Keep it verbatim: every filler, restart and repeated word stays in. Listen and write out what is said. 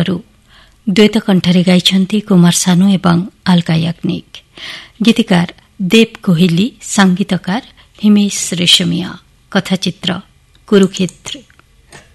ଚଳଚ୍ଚିତ୍ରରୁ ଦ୍ୱୈତ କଣ୍ଠରେ ଗାଇଛନ୍ତି କୁମାର ସାନୁ ଏବଂ ଆଲକା ୟାଗ୍ନିକ। ଗୀତିକାର ଦେବ କୋହିଲି, ସଙ୍ଗୀତକାର ହିମେଶ ରେଶମିଆ। କଥାଚିତ୍ର କୁରୁକ୍ଷେତ୍ର।